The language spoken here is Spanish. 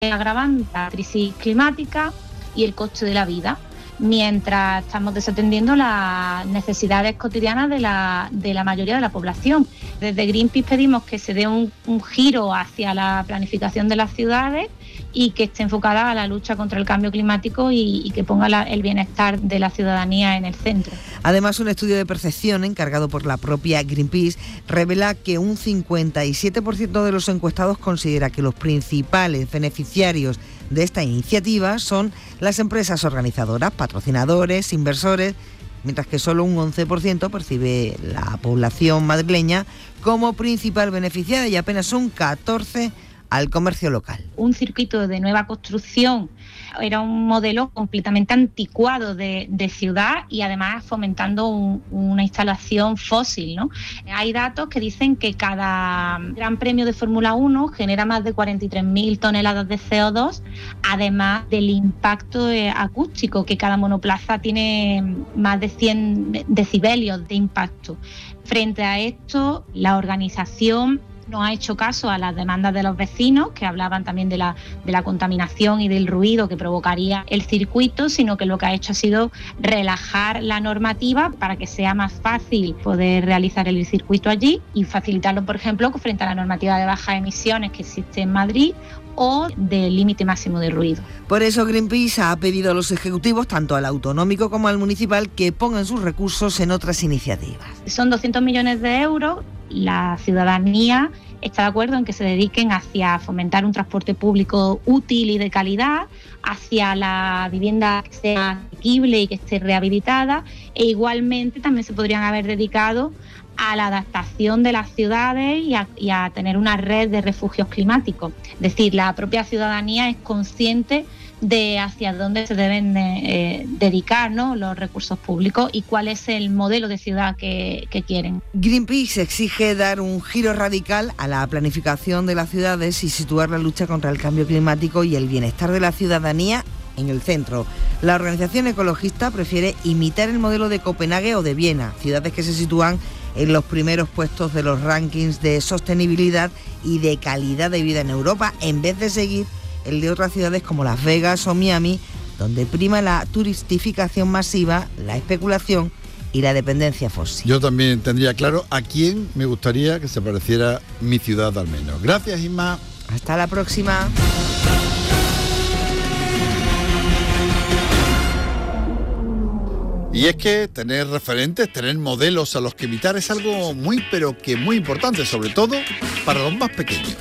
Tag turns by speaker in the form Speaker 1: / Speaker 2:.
Speaker 1: agravando la crisis climática y el coste de la vida, mientras estamos desatendiendo las necesidades cotidianas de la mayoría de la población. Desde Greenpeace pedimos que se dé un giro hacia la planificación de las ciudades y que esté enfocada a la lucha contra el cambio climático y que ponga el bienestar de la ciudadanía en el centro.
Speaker 2: Además, un estudio de percepción encargado por la propia Greenpeace revela que un 57% de los encuestados considera que los principales beneficiarios de esta iniciativa son las empresas organizadoras, patrocinadores, inversores, mientras que solo un 11% percibe la población madrileña como principal beneficiada y apenas un 14% al comercio local.
Speaker 1: Un circuito de nueva construcción era un modelo completamente anticuado de ciudad y además fomentando una instalación fósil, ¿no? Hay datos que dicen que cada Gran Premio de Fórmula 1 genera más de 43.000 toneladas de CO2, además del impacto acústico, que cada monoplaza tiene más de 100 decibelios de impacto. Frente a esto, la organización no ha hecho caso a las demandas de los vecinos, que hablaban también de la contaminación y del ruido que provocaría el circuito, sino que lo que ha hecho ha sido relajar la normativa para que sea más fácil poder realizar el circuito allí y facilitarlo, por ejemplo, frente a la normativa de bajas emisiones que existe en Madrid o del límite máximo de ruido.
Speaker 2: Por eso Greenpeace ha pedido a los ejecutivos, tanto al autonómico como al municipal, que pongan sus recursos en otras iniciativas.
Speaker 1: Son 200 millones de euros. La ciudadanía está de acuerdo en que se dediquen hacia fomentar un transporte público útil y de calidad, hacia la vivienda que sea asequible y que esté rehabilitada, e igualmente también se podrían haber dedicado a la adaptación de las ciudades y a tener una red de refugios climáticos. Es decir, la propia ciudadanía es consciente de hacia dónde se deben dedicar, ¿no?, los recursos públicos y cuál es el modelo de ciudad que quieren.
Speaker 2: Greenpeace exige dar un giro radical a la planificación de las ciudades y situar la lucha contra el cambio climático y el bienestar de la ciudadanía en el centro. La organización ecologista prefiere imitar el modelo de Copenhague o de Viena, ciudades que se sitúan en los primeros puestos de los rankings de sostenibilidad y de calidad de vida en Europa, en vez de seguir el de otras ciudades como Las Vegas o Miami, donde prima la turistificación masiva, la especulación y la dependencia fósil.
Speaker 3: Yo también tendría claro a quién me gustaría que se pareciera mi ciudad al menos. Gracias, Inma.
Speaker 2: Hasta la próxima.
Speaker 3: Y es que tener referentes, tener modelos a los que imitar es algo muy, pero que muy importante, sobre todo para los más pequeños.